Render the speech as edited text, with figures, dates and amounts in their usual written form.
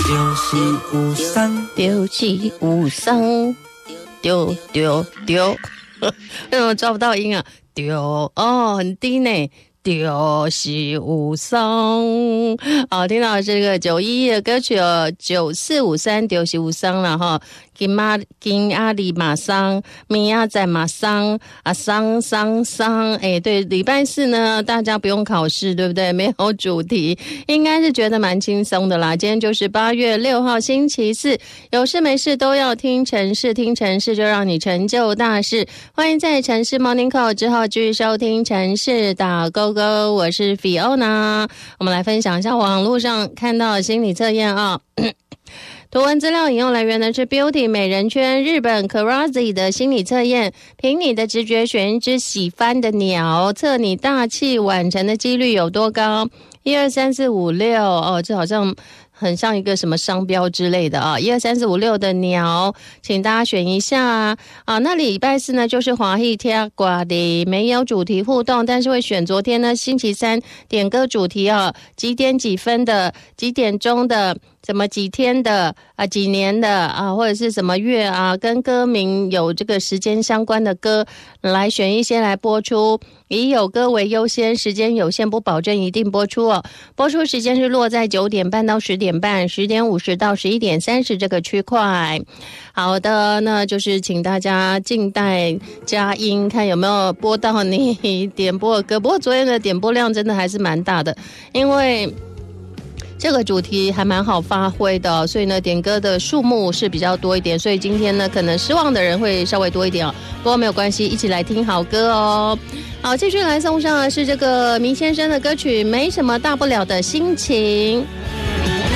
为什么抓不到音啊？丢哦，很低呢。就是有伤，好，听到的是这个911的歌曲哦，9453就是有伤了哈。金阿里马桑，米亚在马桑啊，桑，哎，对，礼拜四呢，大家不用考试，对不对？没有主题，应该是觉得蛮轻松的啦。今天就是8月6号星期四，有事没事都要听城市，听城市就让你成就大事。欢迎在城市 Morning Call 之后继续收听城市打勾勾，我是 Fiona。我们来分享一下网络上看到的心理测验啊。图文资料引用来源呢是 Beauty 美人圈日本 Karazi 的心理测验，凭你的直觉选一只喜欢的鸟，测你大器晚成的几率有多高。1、2、3、4、5、6哦，这好像很像一个什么商标之类的啊！1、2、3、4、5、6的鸟，请大家选一下啊！那礼拜四呢，就是华裔贴挂的，没有主题互动，但是会选昨天呢星期三点歌主题啊，几点几分的，几点钟的。什么几天的啊，几年的啊，或者是什么月啊，跟歌名有这个时间相关的歌，来选一些来播出，以有歌为优先，时间有限，不保证一定播出哦。播出时间是落在9点半到10点半，10点50到11点30这个区块。好的，那就是请大家静待佳音，看有没有播到你点播的歌。不过昨天的点播量真的还是蛮大的，因为这个主题还蛮好发挥的，所以呢点歌的数目是比较多一点，所以今天呢可能失望的人会稍微多一点哦。不过没有关系，一起来听好歌哦。好，继续来送上的是这个迷先生的歌曲《没什么大不了的心情》。